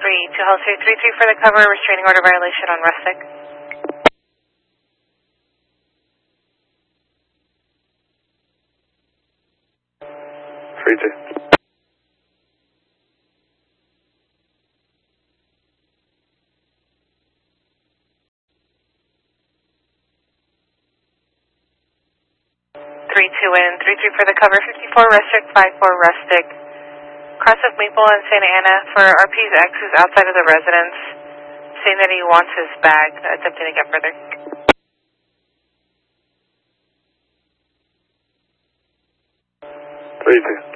3-2 Halsey 3-3 for the cover, restraining order violation on Rustic. 3-2. 3-2 in, 3-3 for the cover, 54 Rustic, 5-4 Rustic. Cross of Maple and Santa Ana for RP's ex who's outside of the residence, saying that he wants his bag, attempting to get further. 3-2.